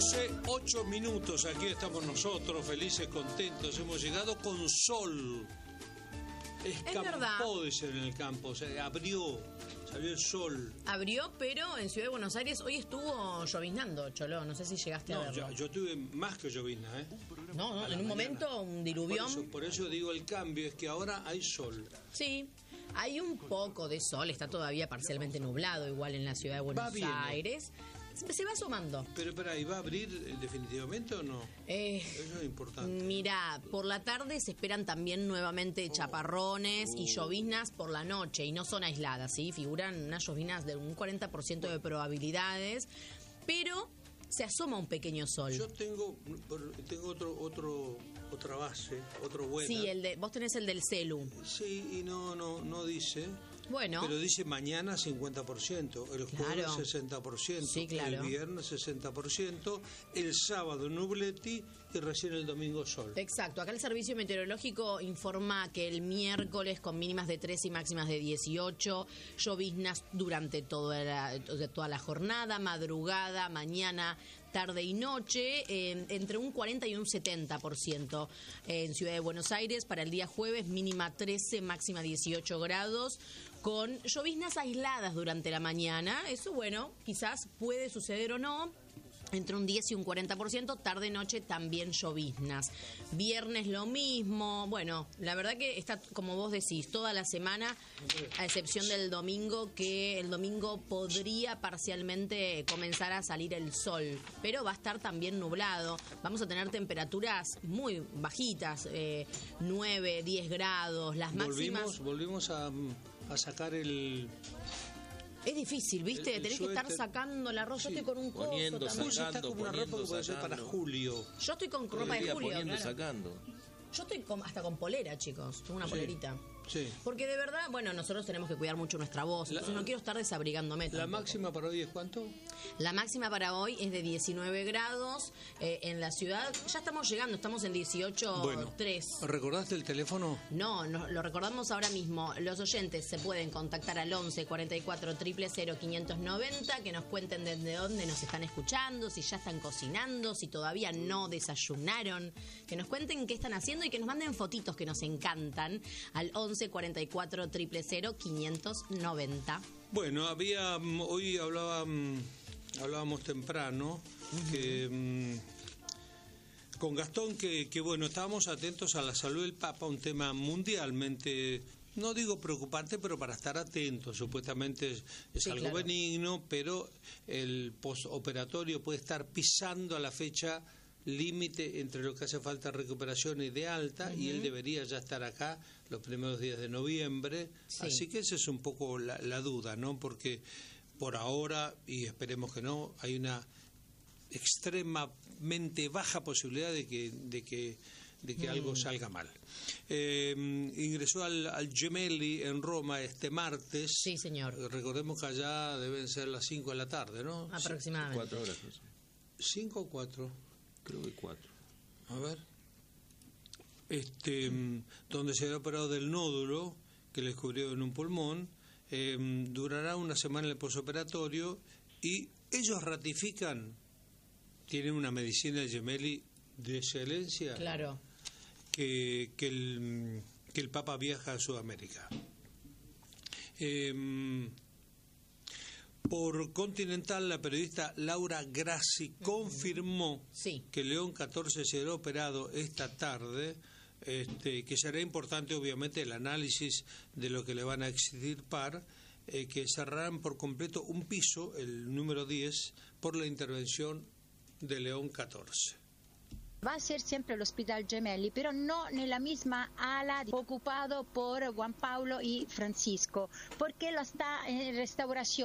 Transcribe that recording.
11:08, aquí estamos nosotros, felices, contentos, hemos llegado con sol. Escampó, dicen en el campo, o sea, abrió, salió el sol. Abrió, pero en Ciudad de Buenos Aires hoy estuvo lloviznando, Cholo, no sé si llegaste a verlo. Yo tuve más que llovizna, ¿eh? No, en un momento un diluvión. Por eso digo el cambio, es que ahora hay sol. Sí, hay un poco de sol, está todavía parcialmente nublado igual en la Ciudad de Buenos Aires. Se va asomando. Pero espera, ¿y va a abrir definitivamente o no? Eso es importante. Mira, por la tarde se esperan también nuevamente chaparrones y lloviznas por la noche, y no son aisladas, ¿sí? Figuran unas lloviznas de un 40% de probabilidades, pero se asoma un pequeño sol. Yo tengo otra base, otro bueno. Sí, vos tenés el del celu. Sí, y no dice. Bueno. Pero dice mañana 50%, el jueves 60%, sí, claro. El viernes 60%, el sábado nubletti y recién el domingo sol. Exacto, acá el servicio meteorológico informa que el miércoles con mínimas de 13 y máximas de 18, lloviznas durante toda la jornada, madrugada, mañana, tarde y noche, entre un 40 y un 70% en Ciudad de Buenos Aires. Para el día jueves, mínima 13, máxima 18 grados, con lloviznas aisladas durante la mañana. Eso, bueno, quizás puede suceder o no. Entre un 10 y un 40%, tarde-noche también lloviznas. Viernes lo mismo. Bueno, la verdad que está, como vos decís, toda la semana, a excepción del domingo, que el domingo podría parcialmente comenzar a salir el sol, pero va a estar también nublado. Vamos a tener temperaturas muy bajitas, 9, 10 grados, las máximas. Volvimos a sacar el... Es difícil, ¿viste? Tenés que estar sacando la ropa. Yo estoy con un coso también. Está como una ropa que puede ser para julio. Yo estoy con ropa de julio, claro. Sacando. Yo estoy hasta con polera, chicos. Tengo una polerita. Sí. Porque de verdad, bueno, nosotros tenemos que cuidar mucho nuestra voz. Entonces no quiero estar desabrigándome. ¿La máxima para hoy es cuánto? La máxima para hoy es de 19 grados. En la ciudad ya estamos llegando, estamos en 18.3. Bueno, ¿recordaste el teléfono? No, lo recordamos ahora mismo. Los oyentes se pueden contactar al 11 44 000 590, que nos cuenten desde dónde nos están escuchando, si ya están cocinando, si todavía no desayunaron, que nos cuenten qué están haciendo y que nos manden fotitos que nos encantan al 11 44 000 590. Bueno, hoy hablábamos temprano que con Gastón que bueno, estábamos atentos a la salud del Papa, un tema mundialmente, no digo preocupante, pero para estar atentos. Supuestamente es algo claro, benigno, pero el postoperatorio puede estar pisando a la fecha límite entre lo que hace falta recuperación y de alta, y él debería ya estar acá los primeros días de noviembre. Sí. Así que esa es un poco la duda, ¿no? Porque por ahora, y esperemos que no, hay una extremadamente baja posibilidad de que algo salga mal. Ingresó al Gemelli en Roma este martes. Sí, señor. Recordemos que allá deben ser las 5 de la tarde, ¿no? Aproximadamente. 4 horas. ¿5 o 4? Creo que 4. A ver. Donde se había operado del nódulo que le descubrió en un pulmón. Durará una semana en el posoperatorio y ellos ratifican, tienen una medicina de Gemelli de excelencia. Claro. Que el Papa viaja a Sudamérica. Por Continental, la periodista Laura Grassi confirmó que León 14 será operado esta tarde, que será importante obviamente el análisis de lo que le van a extirpar, que cerrarán por completo un piso, el número 10, por la intervención de León 14. Va a ser siempre el Hospital Gemelli, pero no en la misma ala ocupado por Juan Pablo y Francisco, porque lo está en restauración.